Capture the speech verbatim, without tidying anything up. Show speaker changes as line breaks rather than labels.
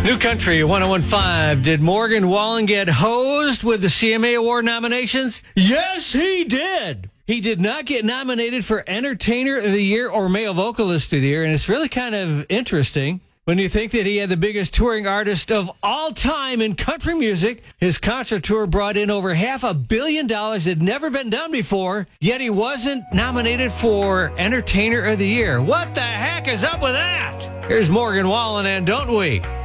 New Country one oh one point five. Did Morgan Wallen get hosed with the C M A Award nominations? Yes, he did. He did not get nominated for Entertainer of the Year or Male Vocalist of the Year, and it's really kind of interesting when you think that he had the biggest touring artist of all time in country music. His concert tour brought in over half a billion dollars. It had never been done before, yet he wasn't nominated for Entertainer of the Year. What the heck is up with that? Here's Morgan Wallen, and don't we?